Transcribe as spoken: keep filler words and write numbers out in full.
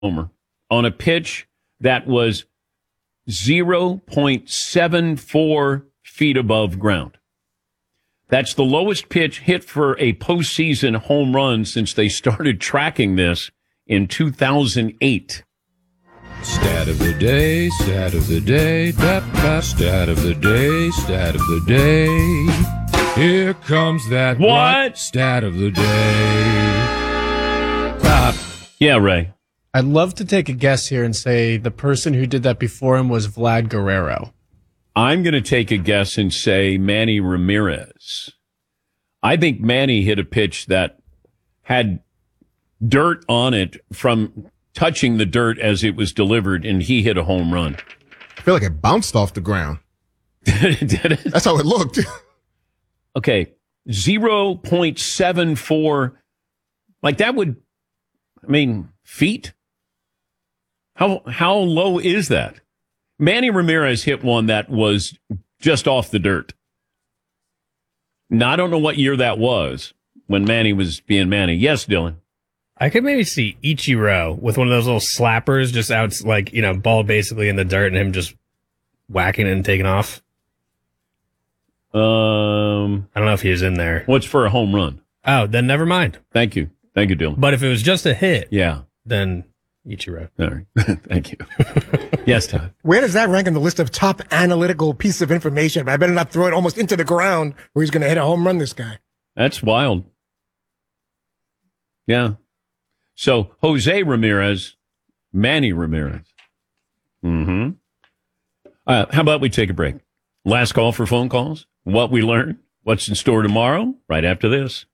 homer on a pitch that was zero point seven four feet above ground. That's the lowest pitch hit for a postseason home run since they started tracking this in two thousand eight. Stat of the day, stat of the day, da, da, stat of the day, stat of the day. Here comes that what? what? Stat of the day. Stop. Yeah, Ray. I'd love to take a guess here and say the person who did that before him was Vlad Guerrero. I'm going to take a guess and say Manny Ramirez. I think Manny hit a pitch that had dirt on it from touching the dirt as it was delivered, and he hit a home run. I feel like it bounced off the ground. Did it? That's how it looked. Okay, zero point seven four. Like that would, I mean, feet? How how low is that? Manny Ramirez hit one that was just off the dirt. Now, I don't know what year that was when Manny was being Manny. Yes, Dylan. I could maybe see Ichiro with one of those little slappers just out, like, you know, ball basically in the dirt and him just whacking it and taking off. Um, I don't know if he was in there. What's for a home run? Oh, then never mind. Thank you. Thank you, Dylan. But if it was just a hit, yeah, then Ichiro. All right. Thank you. Yes, Todd. Where does that rank on the list of top analytical piece of information? I better not throw it almost into the ground where he's going to hit a home run, this guy. That's wild. Yeah. So, Jose Ramirez, Manny Ramirez. Mm-hmm. Uh, how about we take a break? Last call for phone calls. What we learned. What's in store tomorrow? Right after this.